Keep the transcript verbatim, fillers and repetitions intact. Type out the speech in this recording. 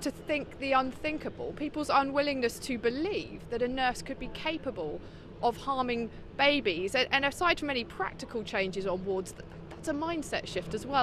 to think the unthinkable, people's unwillingness to believe that a nurse could be capable of harming babies. And aside from any practical changes on wards, that's a mindset shift as well.